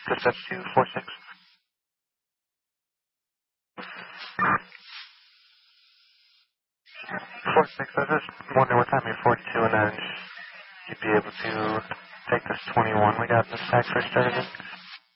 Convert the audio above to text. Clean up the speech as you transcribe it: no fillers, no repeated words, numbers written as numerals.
Good step to 4-6. I was just wondering what time you're 42 and then you'd be able to take this 21 we got in the stack for starting.